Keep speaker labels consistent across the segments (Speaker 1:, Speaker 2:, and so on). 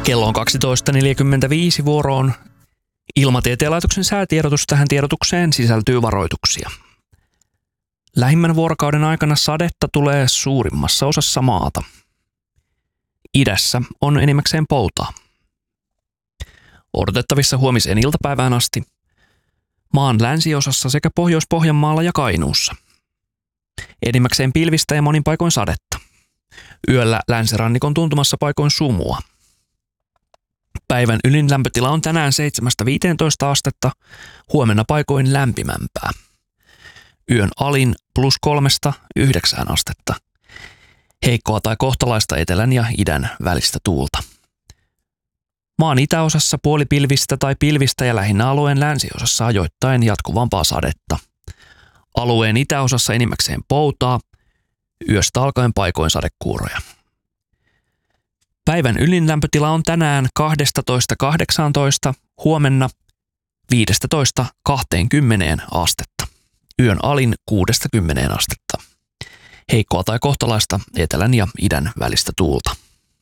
Speaker 1: Kello on 12.45 vuoroon. Ilmatieteen laitoksen säätiedotus. Tähän tiedotukseen sisältyy varoituksia. Lähimmän vuorokauden aikana sadetta tulee suurimmassa osassa maata. Idässä on enimmäkseen poutaa. Odotettavissa huomiseen iltapäivään asti maan länsiosassa sekä Pohjois-Pohjanmaalla ja Kainuussa. Enimmäkseen pilvistä ja monin paikoin sadetta. Yöllä länsirannikon tuntumassa paikoin sumua. Päivän ylin lämpötila on tänään 7-15 astetta, huomenna paikoin lämpimämpää. Yön alin +3–9 astetta. Heikkoa tai kohtalaista etelän ja idän välistä tuulta. Maan itäosassa puolipilvistä tai pilvistä ja lähinnä alueen länsiosassa ajoittain jatkuvampaa sadetta. Alueen itäosassa enimmäkseen poutaa, yöstä alkaen paikoin sadekuuroja. Päivän ylin lämpötila on tänään 12–18, huomenna 15–20 astetta. Yön alin 6–10 astetta. Heikkoa tai kohtalaista etelän ja idän välistä tuulta.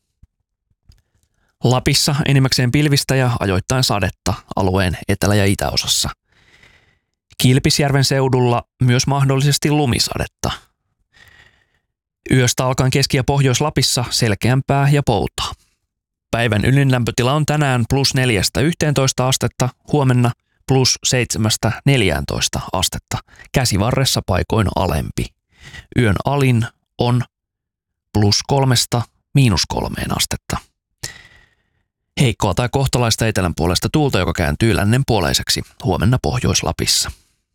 Speaker 1: Lapissa enimmäkseen pilvistä ja ajoittain sadetta alueen etelä- ja itäosassa. Kilpisjärven seudulla myös mahdollisesti lumisadetta. Yöstä alkaen Keski- ja Pohjois-Lapissa selkeämpää ja poutaa. Päivän ylin lämpötila on tänään +4–11 astetta, huomenna +7–14 astetta, käsivarressa paikoin alempi. Yön alin on +3––3 astetta. Heikkoa tai kohtalaista etelän puolesta tuulta, joka kääntyy lännenpuoleiseksi huomenna Pohjois-Lapissa.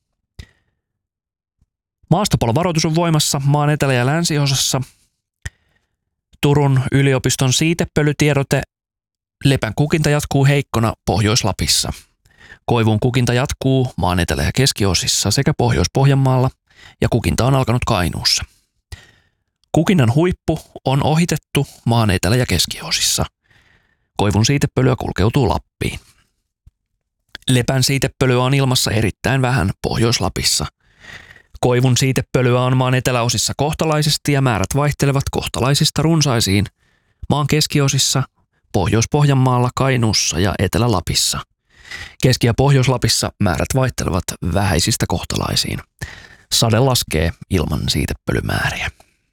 Speaker 1: Maastopalovaroitus on voimassa maan etelä- ja länsiosassa. Turun yliopiston siitepölytiedote: lepän kukinta jatkuu heikkona Pohjois-Lapissa. Koivun kukinta jatkuu maan etelä- ja keskiosissa sekä Pohjois-Pohjanmaalla ja kukinta on alkanut Kainuussa. Kukinnan huippu on ohitettu maan etelä- ja keskiosissa. Koivun siitepölyä kulkeutuu Lappiin. Lepän siitepölyä on ilmassa erittäin vähän Pohjois-Lapissa. Koivun siitepölyä on maan eteläosissa kohtalaisesti ja määrät vaihtelevat kohtalaisista runsaisiin maan keskiosissa, Pohjois-Pohjanmaalla, Kainuussa ja Etelä-Lapissa. Keski- ja Pohjois-Lapissa määrät vaihtelevat vähäisistä kohtalaisiin. Sade laskee ilman siitepölymääriä.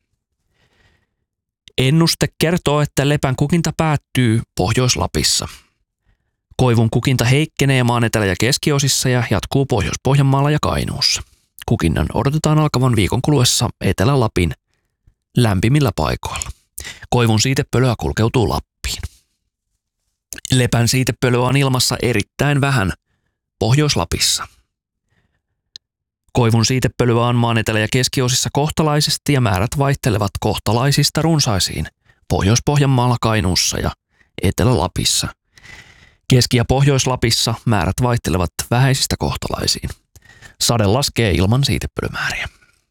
Speaker 1: Ennuste kertoo, että lepän kukinta päättyy Pohjois-Lapissa. Koivun kukinta heikkenee maan etelä- ja keskiosissa ja jatkuu Pohjois-Pohjanmaalla ja Kainuussa. Kukinnan odotetaan alkavan viikon kuluessa Etelä-Lapin lämpimillä paikoilla. Koivun siitepölyä kulkeutuu Lappiin. Lepän siitepölyä on ilmassa erittäin vähän Pohjois-Lapissa. Koivun siitepölyä on maan etelä- ja keskiosissa kohtalaisesti ja määrät vaihtelevat kohtalaisista runsaisiin Pohjois-Pohjanmaalla, Kainuussa ja Etelä-Lapissa. Keski- ja Pohjois-Lapissa määrät vaihtelevat vähäisistä kohtalaisiin. Sade laskee ilman siitepölymääriä.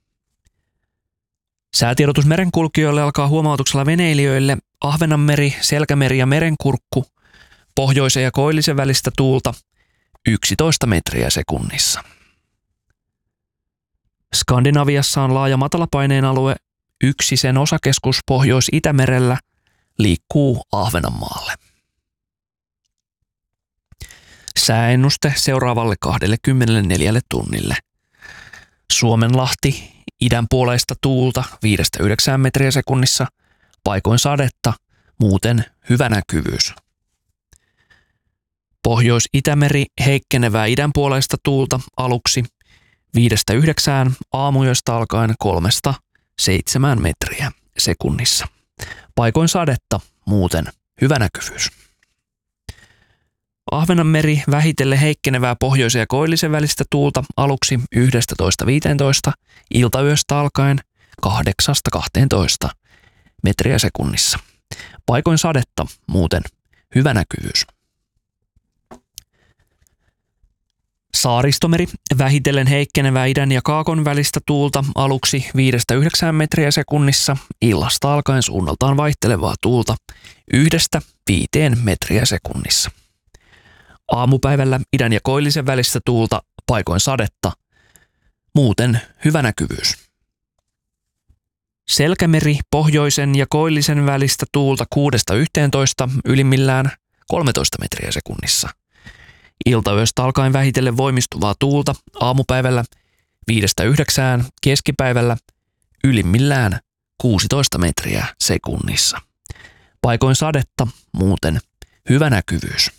Speaker 1: Säätiedotus merenkulkijoille alkaa huomautuksella veneilijöille: Ahvenanmeri, Selkämeri ja Merenkurkku, pohjoisen ja koillisen välistä tuulta 11 metriä sekunnissa. Skandinaviassa on laaja matalapaineen alue, yksi sen osakeskus Pohjois-Itämerellä liikkuu Ahvenanmaalle. Sääennuste seuraavalle 24 tunnille. Suomenlahti, idänpuoleista tuulta 5–9 metriä sekunnissa, paikoin sadetta, muuten hyvä näkyvyys. Pohjois-Itämeri, heikkenevää idänpuoleista tuulta aluksi 5–9, aamuyöstä alkaen 3–7 metriä sekunnissa. Paikoin sadetta, muuten hyvä näkyvyys. Ahvenanmeri, vähitellen heikkenevää pohjoisen ja koillisen välistä tuulta aluksi 11–15, iltayöstä alkaen 8–12 metriä sekunnissa. Paikoin sadetta, muuten hyvä näkyvyys. Saaristomeri, vähitellen heikkenevää idän ja kaakon välistä tuulta aluksi 5–9 metriä sekunnissa, illasta alkaen suunnaltaan vaihtelevaa tuulta 1–5 metriä sekunnissa. Aamupäivällä idän ja koillisen välistä tuulta, paikoin sadetta, muuten hyvä näkyvyys. Selkämeri pohjoisen ja koillisen välistä tuulta 6–11, ylimmillään 13 metriä sekunnissa. Iltayöstä alkaen vähitellen voimistuvaa tuulta aamupäivällä 5–9, keskipäivällä ylimmillään 16 metriä sekunnissa. Paikoin sadetta, muuten hyvä näkyvyys.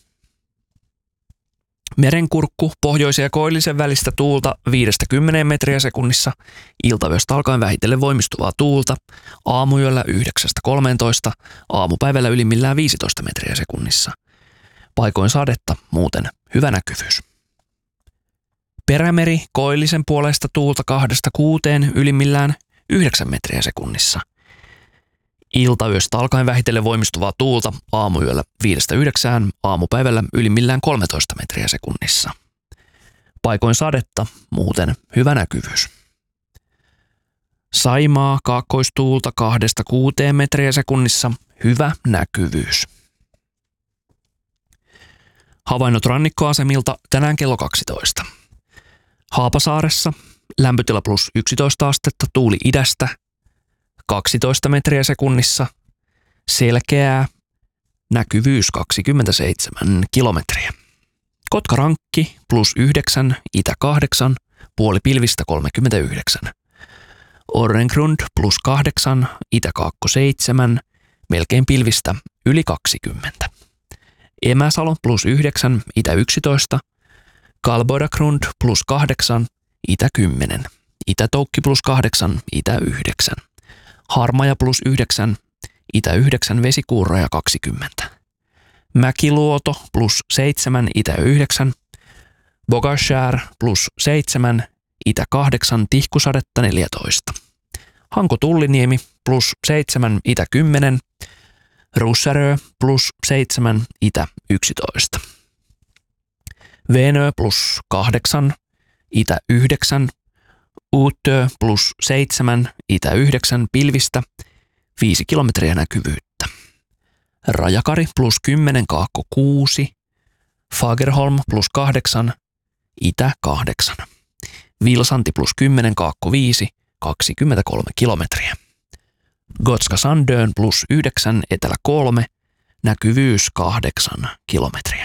Speaker 1: Merenkurkku pohjoisen ja koillisen välistä tuulta 5–10 metriä sekunnissa, iltayöstä alkaen vähitellen voimistuvaa tuulta, aamuyöllä 9–13, aamupäivällä ylimmillään 15 metriä sekunnissa. Paikoin sadetta, muuten hyvä näkyvyys. Perämeri koillisen puolesta tuulta 2–6, ylimmillään 9 metriä sekunnissa. Iltayöstä alkaen vähitellen voimistuvaa tuulta aamuyöllä 5–9, aamupäivällä ylimmillään 13 metriä sekunnissa. Paikoin sadetta, muuten hyvä näkyvyys. Saimaa kaakkoistuulta 2–6 metriä sekunnissa, hyvä näkyvyys. Havainnot rannikkoasemilta tänään kello 12. Haapasaaressa lämpötila +11 astetta, tuuli idästä 12 metriä sekunnissa, selkeää, näkyvyys 27 kilometriä. Kotkarankki +9, itä 8, puoli pilvistä 39. Orrengrund +8, itä kaakko 7, melkein pilvistä yli 20. Emäsalo +9, itä 11, Kalboidagrund +8, itä 10, Itä-Toukki +8, itä 9. Harmaja +9, itä 9, Vesikuurraja 20. Mäkiluoto +7, itä 9. Bogashär +7, itä 8, Tihkusadetta 14. Hanko-Tulliniemi +7, itä 10. Russärö +7, itä 11. Veenö +8, itä 9. Uutö +7, itä 9, pilvistä 5 kilometriä näkyvyyttä. Rajakari +10, kaakko 6. Fagerholm +8, itä 8. Vilsanti +10, kaakko 5, 23 kilometriä. Gotska Sandön +9, etelä 3, näkyvyys 8 kilometriä.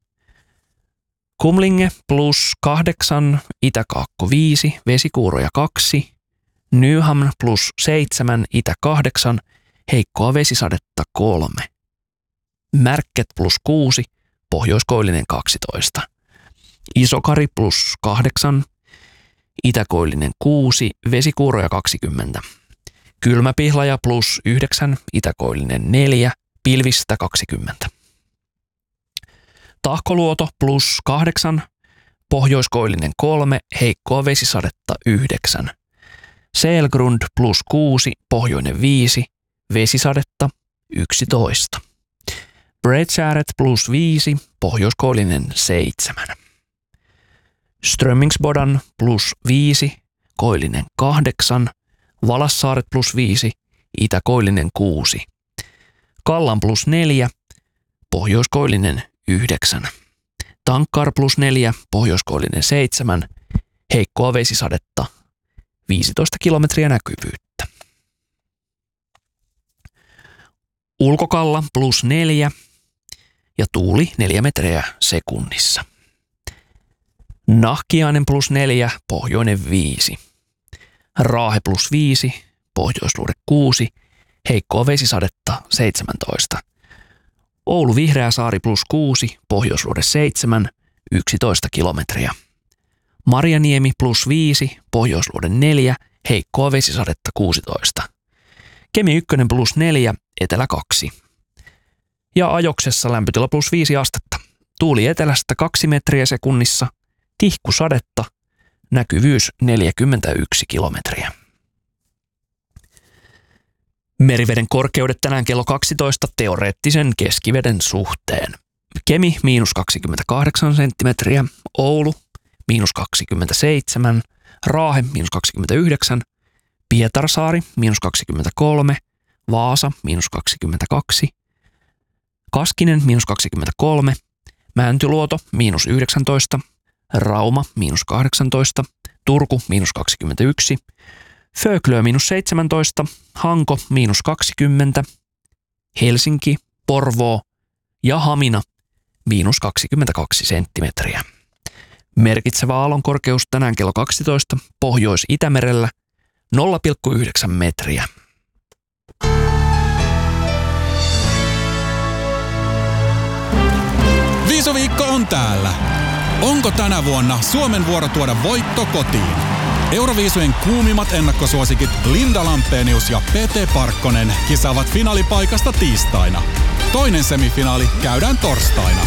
Speaker 1: Kumlinge +8, itä kaakko 5, Vesikuuroja 2. Nyhamn +7, itä 8, heikkoa vesisadetta 3. Märket +6, pohjoiskoillinen 12. Isokari +8, itäkoillinen 6, Vesikuuroja 20. Kylmäpihlaja +9, itäkoillinen 4, pilvistä 20. Tahkoluoto +8, pohjoiskoillinen 3, heikkoa vesisadetta 9. Selgrund +6, pohjoinen 5, vesisadetta 11. Bredskäret +5, pohjoiskoillinen 7. Strömmingsbodan +5, koillinen 8, Valassaaret +5, itäkoillinen 6. Kallan +4, pohjoiskoillinen 9. Tankkar +4, pohjoiskoillinen 7, heikkoa vesisadetta 15 kilometriä näkyvyyttä. Ulkokalla +4 ja tuuli 4 metriä sekunnissa. Nahkiainen +4, pohjoinen 5. Raahe +5, pohjoisluude 6, heikkoa vesisadetta 17. Oulu Vihreäsaari +6, pohjoisluude 7, 11 kilometriä. Marjaniemi +5, pohjoisluude 4, heikkoa vesisadetta 16. Kemi 1 +4, etelä 2. Ja Ajoksessa lämpötila +5 astetta. Tuuli etelästä 2 metriä sekunnissa, tihkusadetta, näkyvyys 41 kilometriä. Meriveden korkeudet tänään kello 12 teoreettisen keskiveden suhteen. Kemi -28 senttimetriä, Oulu -27, Raahe -29, Pietarsaari -23, Vaasa -22, Kaskinen -23, Mäntyluoto -19, Rauma -18, Turku -21, Föglö -17, Hanko -20, Helsinki, Porvoo ja Hamina -22 senttimetriä. Merkitsevä aallon korkeus tänään kello 12 Pohjois-Itämerellä 0,9 metriä.
Speaker 2: Viisuviikko on täällä. Onko tänä vuonna Suomen vuoro tuoda voitto kotiin? Euroviisujen kuumimmat ennakkosuosikit Linda Lampenius ja Pete Parkkonen kisaavat finaalipaikasta tiistaina. Toinen semifinaali käydään torstaina.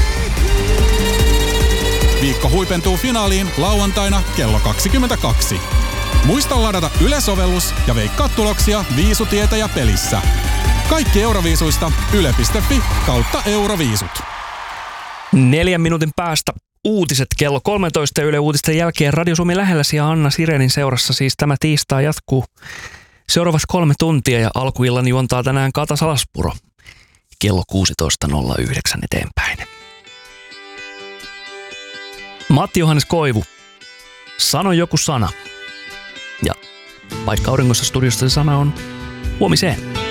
Speaker 2: Viikko huipentuu finaaliin lauantaina kello 22. Muista ladata Yle-sovellus ja veikkaa tuloksia Viisutietäjä pelissä. Kaikki Euroviisuista yle.fi/Euroviisut.
Speaker 1: 4 minuutin päästä uutiset kello 13 Yle Uutisten jälkeen Radio Suomi lähelläsi ja Anna Sirenin seurassa siis tämä tiistai jatkuu seuraavat 3 tuntia ja alkuillan juontaa tänään Kata Salaspuro kello 16.09 eteenpäin. Matti Johannes Koivu, sano joku sana. Ja vaikka auringossa studiosta se sana on huomiseen.